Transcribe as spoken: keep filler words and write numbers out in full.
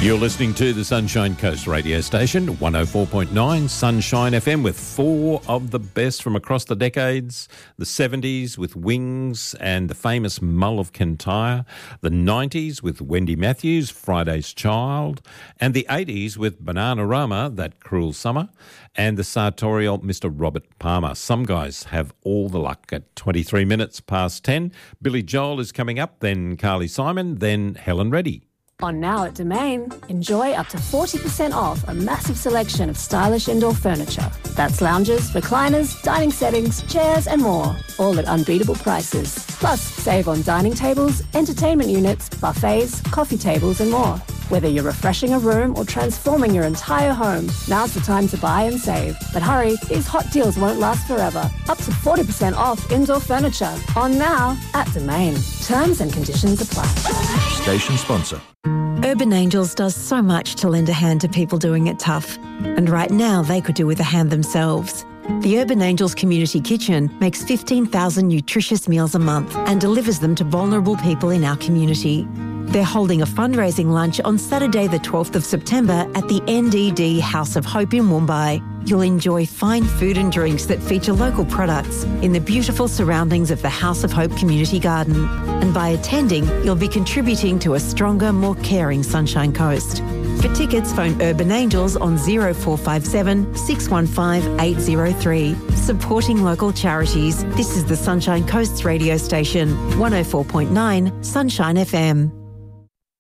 You're listening to the Sunshine Coast radio station, one oh four point nine Sunshine F M, with four of the best from across the decades. The seventies with Wings and the famous Mull of Kintyre. The nineties with Wendy Matthews, Friday's Child. And the eighties with Bananarama, That Cruel Summer. And the sartorial Mister Robert Palmer. Some guys have all the luck at twenty-three minutes past ten. Billy Joel is coming up, then Carly Simon, then Helen Reddy. On Now at Domain, enjoy up to forty percent off a massive selection of stylish indoor furniture. That's lounges, recliners, dining settings, chairs and more, all at unbeatable prices. Plus, save on dining tables, entertainment units, buffets, coffee tables and more. Whether you're refreshing a room or transforming your entire home, now's the time to buy and save. But hurry, these hot deals won't last forever. Up to forty percent off indoor furniture. On Now at Domain. Terms and conditions apply. Station sponsor. Urban Angels does so much to lend a hand to people doing it tough. And right now, they could do with a hand themselves. The Urban Angels Community Kitchen makes fifteen thousand nutritious meals a month and delivers them to vulnerable people in our community. They're holding a fundraising lunch on Saturday the twelfth of September at the N D D House of Hope in Woombye. You'll enjoy fine food and drinks that feature local products in the beautiful surroundings of the House of Hope Community Garden. And by attending, you'll be contributing to a stronger, more caring Sunshine Coast. For tickets, phone Urban Angels on oh four five seven, six one five, eight oh three. Supporting local charities, this is the Sunshine Coast's radio station, one oh four point nine Sunshine F M.